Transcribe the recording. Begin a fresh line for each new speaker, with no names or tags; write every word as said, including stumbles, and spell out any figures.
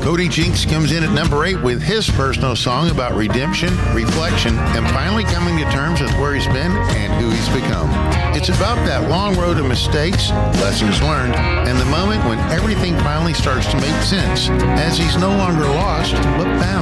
Cody Jinks comes in at number eight with his personal song about redemption, reflection, and finally coming to terms with where he's been and who he's become. It's about that long road of mistakes, lessons learned, and the moment when everything finally starts to make sense, as he's no longer lost, but found.